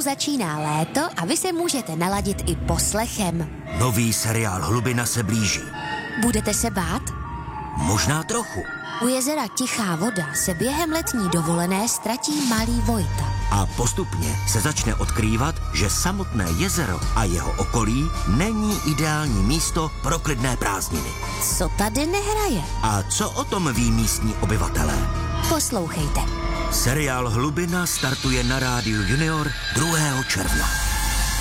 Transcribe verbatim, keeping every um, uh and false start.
začíná léto a vy se můžete naladit i poslechem. Nový seriál Hlubina se blíží. Budete se bát? Možná trochu. U jezera Tichá voda se během letní dovolené ztratí malý Vojta. A postupně se začne odkrývat, že samotné jezero a jeho okolí není ideální místo pro klidné prázdniny. Co tady nehraje? A co o tom ví místní obyvatelé? Poslouchejte. Seriál Hlubina startuje na rádiu Junior druhého června.